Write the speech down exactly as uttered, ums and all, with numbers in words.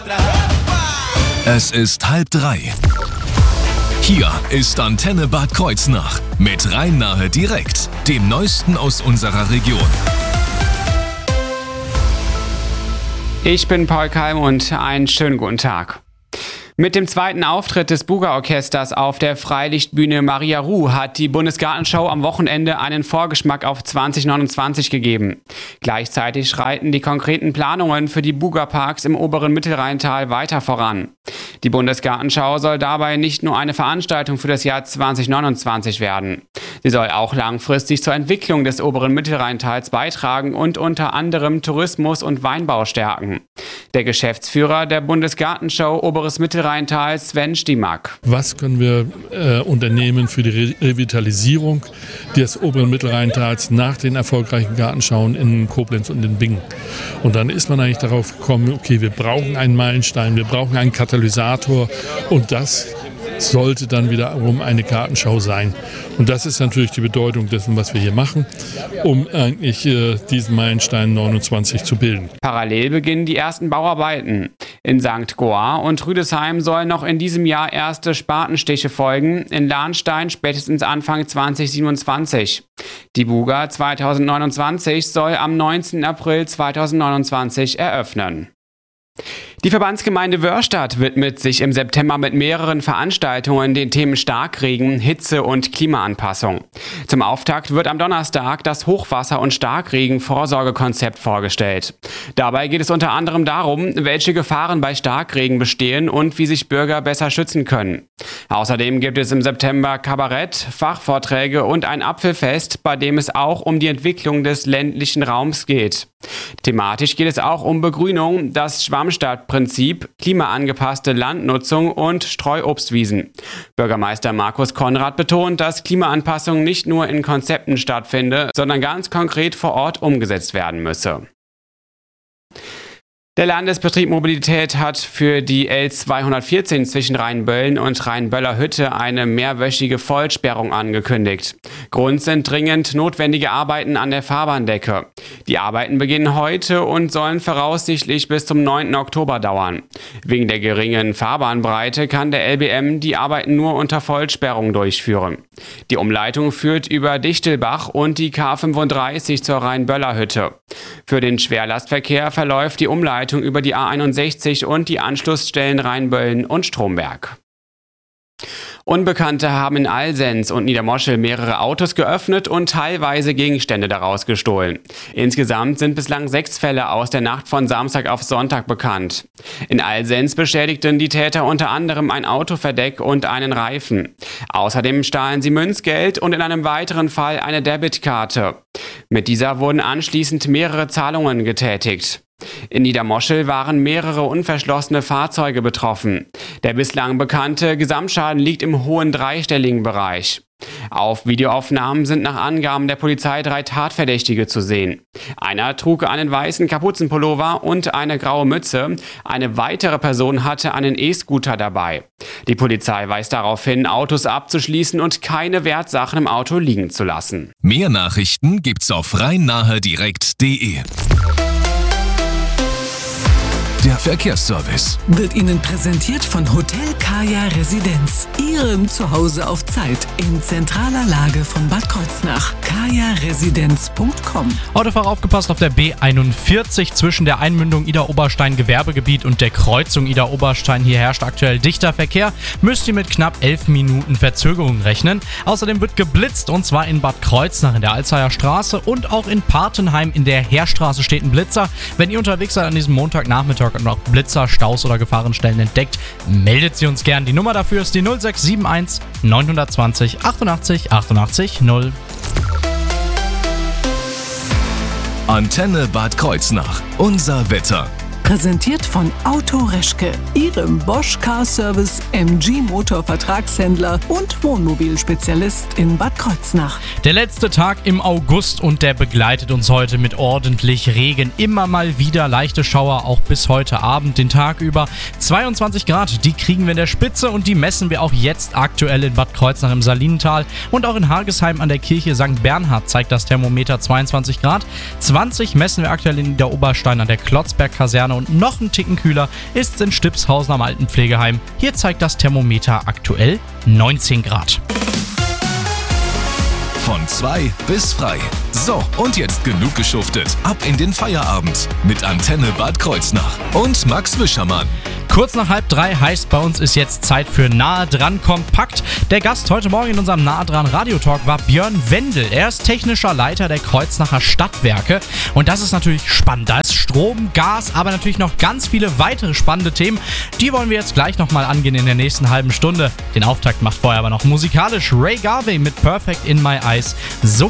Es ist halb drei. Hier ist Antenne Bad Kreuznach mit Rhein-Nahe direkt, dem Neuesten aus unserer Region. Ich bin Paul Keim und einen schönen guten Tag. Mit dem zweiten Auftritt des Buga-Orchesters auf der Freilichtbühne Maria Ruh hat die Bundesgartenschau am Wochenende einen Vorgeschmack auf zwanzig neunundzwanzig gegeben. Gleichzeitig schreiten die konkreten Planungen für die Buga-Parks im oberen Mittelrheintal weiter voran. Die Bundesgartenschau soll dabei nicht nur eine Veranstaltung für das Jahr zwanzig neunundzwanzig werden. Sie soll auch langfristig zur Entwicklung des oberen Mittelrheintals beitragen und unter anderem Tourismus und Weinbau stärken. Der Geschäftsführer der Bundesgartenschau Oberes Mittelrheintal, Sven Stimack. Was können wir äh, unternehmen für die Re- Revitalisierung des oberen Mittelrheintals nach den erfolgreichen Gartenschauen in Koblenz und in Bingen? Und dann ist man eigentlich darauf gekommen, okay, wir brauchen einen Meilenstein, wir brauchen einen Katalysator und das sollte dann wiederum eine Gartenschau sein. Und das ist natürlich die Bedeutung dessen, was wir hier machen, um eigentlich äh, diesen Meilenstein neunundzwanzig zu bilden. Parallel beginnen die ersten Bauarbeiten. In Sankt Goar und Rüdesheim sollen noch in diesem Jahr erste Spatenstiche folgen, in Lahnstein spätestens Anfang zwanzig siebenundzwanzig. Die Buga zwanzig neunundzwanzig soll am neunzehnten April zweitausendneunundzwanzig eröffnen. Die Verbandsgemeinde Wörrstadt widmet sich im September mit mehreren Veranstaltungen den Themen Starkregen, Hitze und Klimaanpassung. Zum Auftakt wird am Donnerstag das Hochwasser- und Starkregen-Vorsorgekonzept vorgestellt. Dabei geht es unter anderem darum, welche Gefahren bei Starkregen bestehen und wie sich Bürger besser schützen können. Außerdem gibt es im September Kabarett, Fachvorträge und ein Apfelfest, bei dem es auch um die Entwicklung des ländlichen Raums geht. Thematisch geht es auch um Begrünung, das Schwammstadtprinzip, klimaangepasste Landnutzung und Streuobstwiesen. Bürgermeister Markus Konrad betont, dass Klimaanpassung nicht nur in Konzepten stattfinde, sondern ganz konkret vor Ort umgesetzt werden müsse. Der Landesbetrieb Mobilität hat für die L zweihundertvierzehn zwischen Rheinböllen und Rheinböller-Hütte eine mehrwöchige Vollsperrung angekündigt. Grund sind dringend notwendige Arbeiten an der Fahrbahndecke. Die Arbeiten beginnen heute und sollen voraussichtlich bis zum neunten Oktober dauern. Wegen der geringen Fahrbahnbreite kann der L B M die Arbeiten nur unter Vollsperrung durchführen. Die Umleitung führt über Dichtelbach und die K fünfunddreißig zur Rheinböller-Hütte. Für den Schwerlastverkehr verläuft die Umleitung über die A einundsechzig und die Anschlussstellen Rheinböllen und Stromberg. Unbekannte haben in Alsenz und Niedermoschel mehrere Autos geöffnet und teilweise Gegenstände daraus gestohlen. Insgesamt sind bislang sechs Fälle aus der Nacht von Samstag auf Sonntag bekannt. In Alsenz beschädigten die Täter unter anderem ein Autoverdeck und einen Reifen. Außerdem stahlen sie Münzgeld und in einem weiteren Fall eine Debitkarte. Mit dieser wurden anschließend mehrere Zahlungen getätigt. In Niedermoschel waren mehrere unverschlossene Fahrzeuge betroffen. Der bislang bekannte Gesamtschaden liegt im hohen dreistelligen Bereich. Auf Videoaufnahmen sind nach Angaben der Polizei drei Tatverdächtige zu sehen. Einer trug einen weißen Kapuzenpullover und eine graue Mütze. Eine weitere Person hatte einen E-Scooter dabei. Die Polizei weist darauf hin, Autos abzuschließen und keine Wertsachen im Auto liegen zu lassen. Mehr Nachrichten gibt's auf rhein-nahe direkt punkt de. Der Verkehrsservice wird Ihnen präsentiert von Hotel Kaya Residenz. Ihrem Zuhause auf Zeit in zentraler Lage von Bad Kreuznach. kaya residenz punkt com. Autofahrer aufgepasst auf der B einundvierzig zwischen der Einmündung Idar-Oberstein Gewerbegebiet und der Kreuzung Idar-Oberstein. Hier herrscht aktuell dichter Verkehr. Müsst ihr mit knapp elf Minuten Verzögerung rechnen. Außerdem wird geblitzt und zwar in Bad Kreuznach in der Alzheimer Straße und auch in Partenheim in der Heerstraße steht ein Blitzer. Wenn ihr unterwegs seid an diesem Montagnachmittag und auch Blitzer, Staus oder Gefahrenstellen entdeckt, meldet sie uns gern. Die Nummer dafür ist die null sechs sieben eins neun zwei null achtundachtzig achtundachtzig null. Antenne Bad Kreuznach. Unser Wetter. Präsentiert von Auto Reschke, Ihrem Bosch Car Service M G Motor Vertragshändler und Wohnmobilspezialist in Bad Kreuznach. Der letzte Tag im August und der begleitet uns heute mit ordentlich Regen. Immer mal wieder leichte Schauer, auch bis heute Abend den Tag über. zweiundzwanzig Grad, die kriegen wir in der Spitze und die messen wir auch jetzt aktuell in Bad Kreuznach im Salinental. Und auch in Hargesheim an der Kirche Sankt Bernhard zeigt das Thermometer zweiundzwanzig Grad. zwanzig messen wir aktuell in der Oberstein an der Klotzberg-Kaserne und noch einen Ticken kühler ist es in Stipshausen am Altenpflegeheim. Hier zeigt das Thermometer aktuell neunzehn Grad. Von zwei bis frei. So, und jetzt genug geschuftet. Ab in den Feierabend mit Antenne Bad Kreuznach und Max Wischermann. Kurz nach halb drei heißt, bei uns ist jetzt Zeit für Nahe dran kompakt. Der Gast heute Morgen in unserem Nahe dran Radiotalk war Björn Wendel. Er ist technischer Leiter der Kreuznacher Stadtwerke. Und das ist natürlich spannend. Da ist Strom, Gas, aber natürlich noch ganz viele weitere spannende Themen. Die wollen wir jetzt gleich nochmal angehen in der nächsten halben Stunde. Den Auftakt macht vorher aber noch musikalisch Ray Garvey mit Perfect in My Eyes. So